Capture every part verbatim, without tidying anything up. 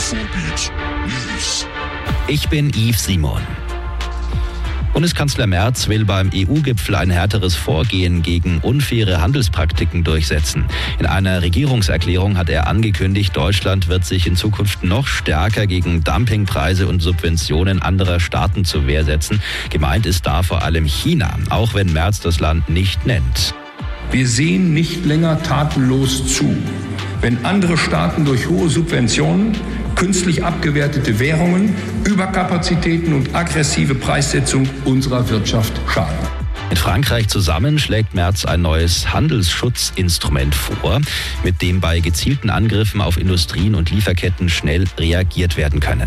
Afrobeat News. Ich bin Yves Simon. Bundeskanzler Merz will beim E U-Gipfel ein härteres Vorgehen gegen unfaire Handelspraktiken durchsetzen. In einer Regierungserklärung hat er angekündigt, Deutschland wird sich in Zukunft noch stärker gegen Dumpingpreise und Subventionen anderer Staaten zur Wehr setzen. Gemeint ist da vor allem China, auch wenn Merz das Land nicht nennt. Wir sehen nicht länger tatenlos zu, wenn andere Staaten durch hohe Subventionen, künstlich abgewertete Währungen, Überkapazitäten und aggressive Preissetzung unserer Wirtschaft schaden. Mit Frankreich zusammen schlägt Merz ein neues Handelsschutzinstrument vor, mit dem bei gezielten Angriffen auf Industrien und Lieferketten schnell reagiert werden könne.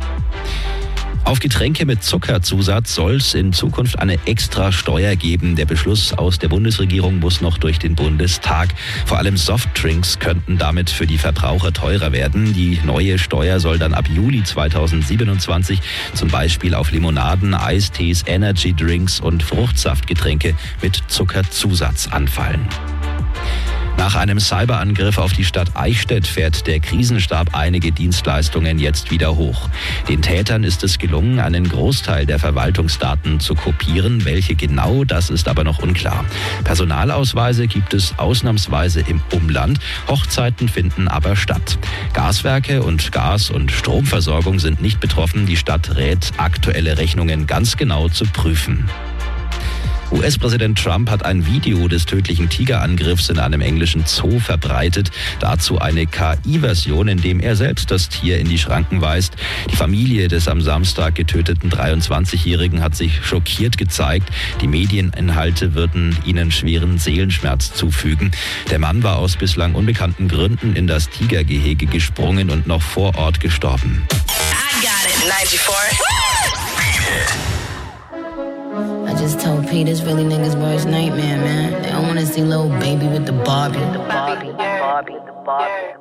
Auf Getränke mit Zuckerzusatz soll es in Zukunft eine extra Steuer geben. Der Beschluss aus der Bundesregierung muss noch durch den Bundestag. Vor allem Softdrinks könnten damit für die Verbraucher teurer werden. Die neue Steuer soll dann ab Juli zweitausendsiebenundzwanzig zum Beispiel auf Limonaden, Eistees, Energydrinks und Fruchtsaftgetränke mit Zuckerzusatz anfallen. Nach einem Cyberangriff auf die Stadt Eichstätt fährt der Krisenstab einige Dienstleistungen jetzt wieder hoch. Den Tätern ist es gelungen, einen Großteil der Verwaltungsdaten zu kopieren. Welche genau, das ist aber noch unklar. Personalausweise gibt es ausnahmsweise im Umland. Hochzeiten finden aber statt. Gaswerke und Gas- und Stromversorgung sind nicht betroffen. Die Stadt rät, aktuelle Rechnungen ganz genau zu prüfen. U S-Präsident Trump hat ein Video des tödlichen Tigerangriffs in einem englischen Zoo verbreitet. Dazu eine K I-Version, in dem er selbst das Tier in die Schranken weist. Die Familie des am Samstag getöteten dreiundzwanzigjährigen hat sich schockiert gezeigt. Die Medieninhalte würden ihnen schweren Seelenschmerz zufügen. Der Mann war aus bislang unbekannten Gründen in das Tigergehege gesprungen und noch vor Ort gestorben. I got it. ninety-four. I just told Pete it's really niggas' worst nightmare, man. They don't wanna see little baby with the Barbie. The Barbie, the Barbie, the Barbie.